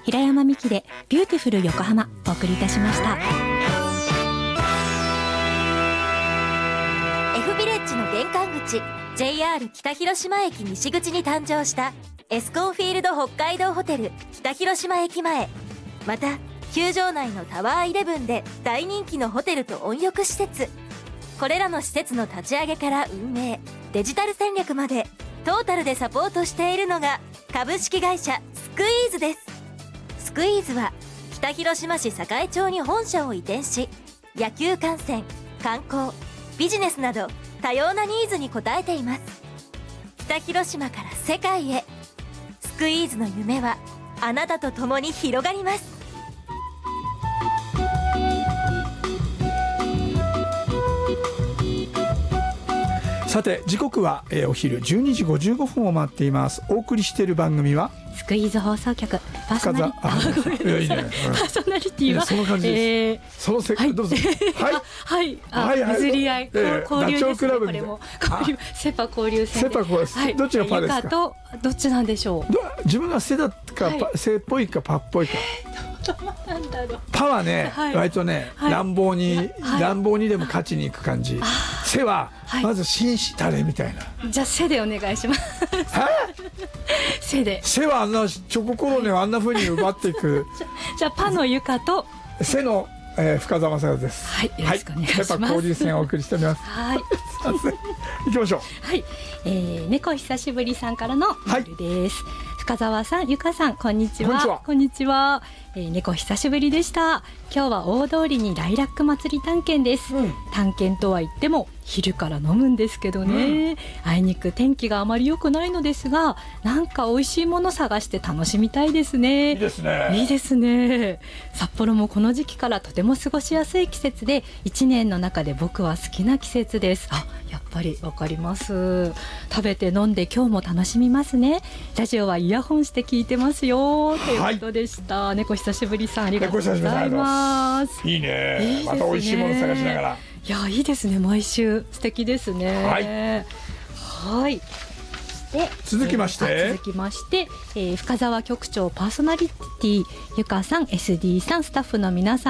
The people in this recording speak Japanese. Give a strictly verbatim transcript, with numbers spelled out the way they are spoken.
平山美希でビューティフル横浜お送りいたしました。 F ビレッジの玄関口 ジェイアール 北広島駅西口に誕生したエスコンフィールド北海道ホテル北広島駅前、また球場内のタワーイレブンで大人気のホテルと温浴施設、これらの施設の立ち上げから運営、デジタル戦略までトータルでサポートしているのが株式会社スクイーズです。スクイーズは北広島市栄町に本社を移転し、野球観戦、観光、ビジネスなど多様なニーズに応えています。北広島から世界へ、スクイーズの夢はあなたと共に広がります。 さて時刻は、えー、お昼じゅうにじごじゅうごふんを回っています。お送りしている番組はスクイーズ放送局パーソナリティいいね、 パーソナリティはその感じです、えー、そのせ、はい、どうぞはいはいはい、譲り合い、えー、交流ですね。これも交流、セパ交流戦で、セパ交流戦、はい、 どっちがパですか。 とどっちなんでしょう。自分がセだか、はい、セっぽいかパっぽいか。 なんだろう。 パはね、はい、割とね、はい、乱暴に、はい、乱暴にでも勝ちに行く感じ。セは、はい、まず紳士たれみたいな。 じゃあセでお願いします。セで。 セはあんなチョココロネをあんな風に奪っていく。 じゃあパのゆかとセの、えー、深澤正和です。 はい、よろしくお願いします。 セパ交流戦をお送りしております。 はい。 行きましょう。 はい。えー、猫久しぶりさんからのメールです。はい、深澤さん、ゆかさん、こんにちは。こんにちは。こんにちは。えー、猫久しぶりでした。今日は大通りにライラック祭り探検です。うん、探検とは言っても昼から飲むんですけどね、うん、あいにく天気があまり良くないのですが、なんか美味しいもの探して楽しみたいですね。 いいですね。 いいですね。札幌もこの時期からとても過ごしやすい季節で、一年の中で僕は好きな季節です。あ、やっぱりわかります。食べて飲んで今日も楽しみますね。ラジオはイヤホンして聞いてますよ、ということでした。はい、猫久しぶりさん、ありがとうございます。 いいね。いいですね。また美味しいもの探しながら。 いや、いいですね。毎週素敵ですね。 はい。 はい。で続きまして、 えー、続きまして、えー、深澤局長、パーソナリティゆかさん、エスディー さん、スタッフの皆さん。